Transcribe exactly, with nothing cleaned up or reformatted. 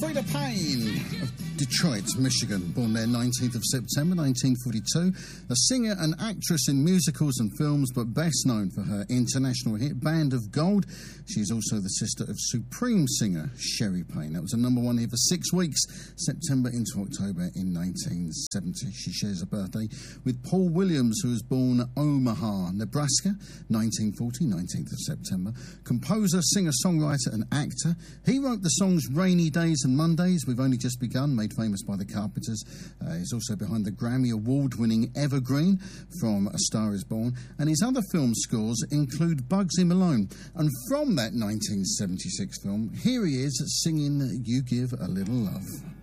Freda Payne of Detroit, Michigan, born there nineteenth of September nineteen forty-two, a singer and actress in musicals and films, but best known for her international hit Band of Gold. She's also the sister of Supreme singer Sherry Payne. That was a number one here for six weeks, September into October in nineteen seventy. She shares a birthday with Paul Williams, who was born Omaha, Nebraska, nineteen forty, nineteenth of September. Composer, singer, songwriter and actor. He wrote the songs Rainy Days and Mondays, We've Only Just Begun, made famous by the Carpenters. Uh, he's also behind the Grammy Award-winning Evergreen from A Star Is Born, and his other film scores include Bugsy Malone. And from that nineteen seventy-six film, here he is singing You Give a Little Love.